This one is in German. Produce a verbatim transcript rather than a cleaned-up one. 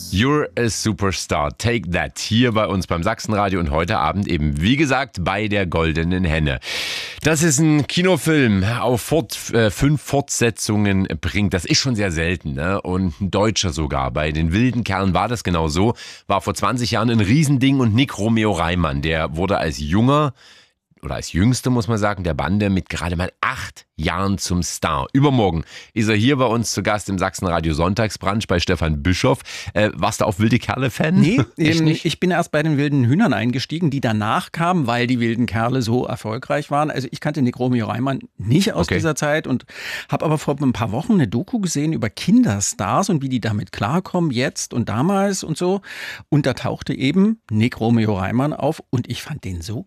You're a Superstar, take that. Hier bei uns beim Sachsenradio und heute Abend eben, wie gesagt, bei der Goldenen Henne. Dass es ein Kinofilm auf Fort, äh, fünf Fortsetzungen bringt, das ist schon sehr selten, ne? Und ein Deutscher sogar. Bei den wilden Kerlen war das genau so. War vor zwanzig Jahren ein Riesending und Nick Romeo Reimann, der wurde als junger oder als Jüngste, muss man sagen, der Bande mit gerade mal acht Jahren zum Star. Übermorgen ist er hier bei uns zu Gast im Sachsenradio Sonntagsbrunch bei Stefan Bischoff. Äh, warst du auch wilde Kerle-Fan? Nee, ähm, ich bin erst bei den wilden Hühnern eingestiegen, die danach kamen, weil die wilden Kerle so erfolgreich waren. Also ich kannte Nick Romeo Reimann nicht aus okay. dieser Zeit und habe aber vor ein paar Wochen eine Doku gesehen über Kinderstars und wie die damit klarkommen, jetzt und damals und so. Und da tauchte eben Nick Romeo Reimann auf und ich fand den so